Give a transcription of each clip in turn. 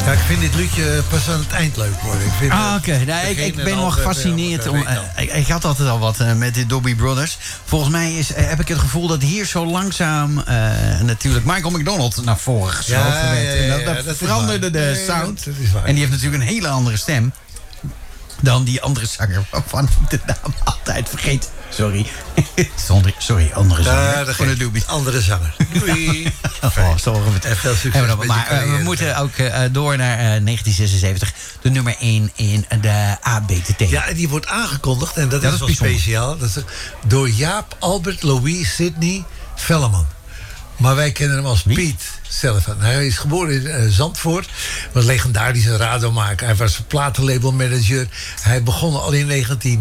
Ja, ik vind dit liedje pas aan het eind leuk worden. Oké. Ik ben nog gefascineerd. Ik had altijd al wat met de Doobie Brothers. Volgens mij heb ik het gevoel dat hier zo langzaam natuurlijk Michael McDonald naar voren geschoven werd. Dat veranderde de sound. Dat is waar. En die heeft natuurlijk een hele andere stem dan die andere zanger waarvan ik de naam altijd vergeet. Sorry. Sorry, andere zanger. Van de Doobies. Andere zanger. Doei. Zorgen we het. En veel succes met Maar we moeten ook door naar 1976. De nummer 1 in de ABTT. Ja, en die wordt aangekondigd. En dat is wel speciaal. Dat is door Jaap Albert Louis Sidney Velleman. Maar wij kennen hem als Piet zelf. Hij is geboren in Zandvoort. Was legendarische radiomaker. Hij was platenlabelmanager. Hij begon al in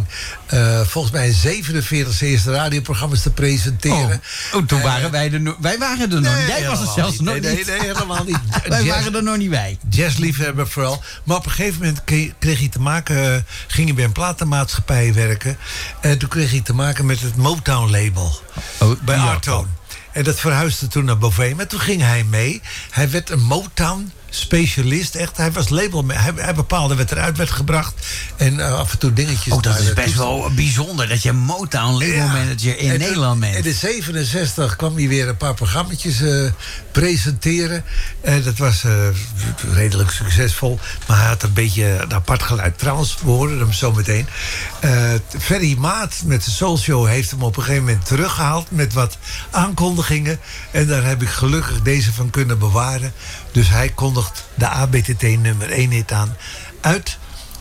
1947 zijn eerste radioprogramma's te presenteren. Toen waren wij er nog niet. Jij was er zelfs nog niet. Nee, helemaal niet. Wij waren er nog niet bij. Jazzliefhebber vooral. Maar op een gegeven moment kreeg hij te maken... ging hij bij een platenmaatschappij werken. En toen kreeg hij te maken met het Motown-label. Bij Artoon. En dat verhuisde toen naar Beauvais. Maar toen ging hij mee. Hij werd een Motown-specialist. Echt, hij was label. Hij bepaalde wat eruit werd gebracht. En af en toe dingetjes. Dat is best wel bijzonder dat je een Motown-labelmanager in Nederland bent. En in 67 kwam hij weer een paar programma's presenteren. En dat was redelijk succesvol. Maar hij had een beetje een apart geluid. Trouwens, we hoorden hem zo meteen. Ferry Maat met de Soul Show heeft hem op een gegeven moment teruggehaald met wat aankondigingen. En daar heb ik gelukkig deze van kunnen bewaren. Dus hij kondigt de ABTT nummer 1 hit aan uit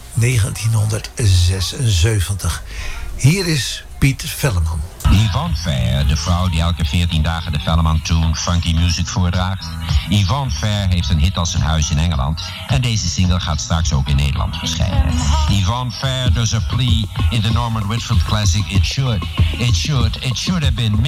1976. Hier is Piet Velleman. Yvonne Fair, de vrouw die elke 14 dagen de Velleman Tune Funky Music voordraagt. Yvonne Fair heeft een hit als een huis in Engeland. En deze single gaat straks ook in Nederland verschijnen. Yvonne Fair does a plea in the Norman Whitfield classic It Should have been me.